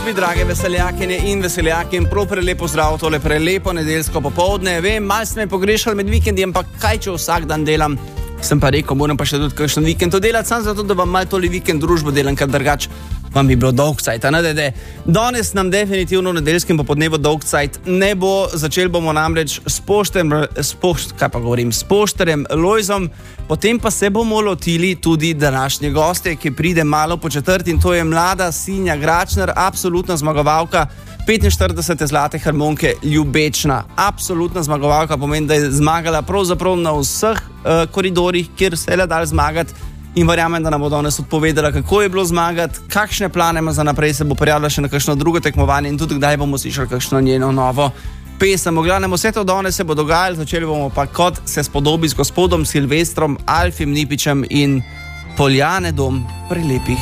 družbi, drage veseljakinje in veseljaki, in prav prelepo zdrav tole prelepo nedeljsko popoldne. Vem, malo ste me pogrešali med vikendi, ampak kaj če vsak dan delam, sem pa rekel, moram pa še tudi kakšen vikend to delati, samo zato, da vam malo tole vikend družbo delam, ker drugače vam bi bilo dolg cajt. Danes nam definitivno v nedeljskem popodnevu dolg cajt ne bo. Začeli bomo namreč s Poštarjem Lojzom, potem pa se bomo lotili tudi današnje goste, ki pride malo po četrti, in to je mlada Sinja Gračner, absolutna zmagovalka 45. zlate harmonike Ljubečna. Absolutna zmagovalka pomeni, da je zmagala pravzaprav na vseh koridorjih, kjer se je dal zmagati. In verjamem, da nam bo danes odpovedala, kako je bilo zmagati, kakšne plane ima za naprej, se bo prijavila še na kakšno drugo tekmovanje in tudi kdaj bomo slišali kakšno njeno novo pesem. V glavnem, vse to danes se bo dogajalo, začeli bomo pa, kot se spodobi, s gospodom Silvestrom Alfim Nipičem in Poljane dom prelepih